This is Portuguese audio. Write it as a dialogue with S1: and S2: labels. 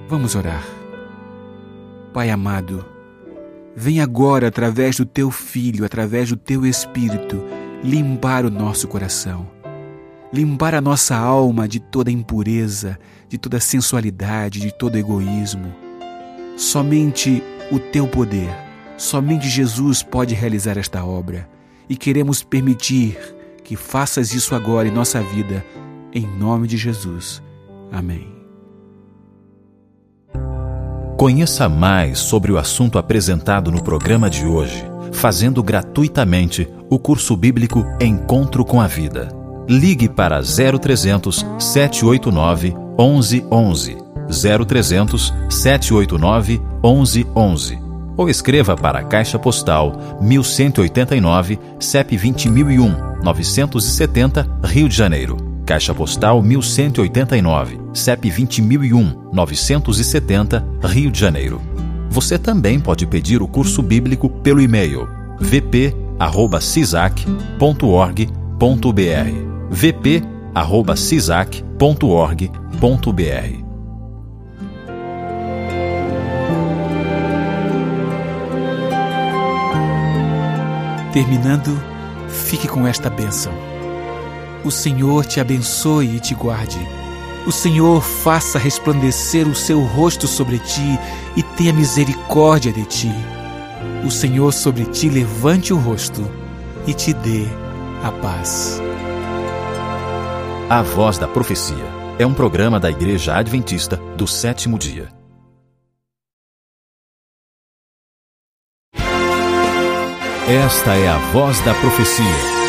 S1: Vamos orar. Pai amado, vem agora, através do Teu Filho, através do Teu Espírito, limpar o nosso coração, limpar a nossa alma de toda impureza, de toda sensualidade, de todo egoísmo. Somente o Teu poder, somente Jesus pode realizar esta obra, e queremos permitir que faças isso agora em nossa vida, em nome de Jesus. Amém.
S2: Conheça mais sobre o assunto apresentado no programa de hoje, fazendo gratuitamente o curso bíblico Encontro com a Vida. Ligue para 0300 789 1111, 0300 789 1111, ou escreva para a Caixa Postal 1189, CEP 20001, 970, Rio de Janeiro. Caixa Postal 1189, CEP 20001, 970, Rio de Janeiro. Você também pode pedir o curso bíblico pelo e-mail vp@cisac.org.br, vp@cisac.org.br.
S1: Terminando, fique com esta bênção. O Senhor te abençoe e te guarde. O Senhor faça resplandecer o seu rosto sobre ti e tenha misericórdia de ti. O Senhor sobre ti levante o rosto e te dê a paz.
S2: A Voz da Profecia é um programa da Igreja Adventista do Sétimo Dia. Esta é a Voz da Profecia.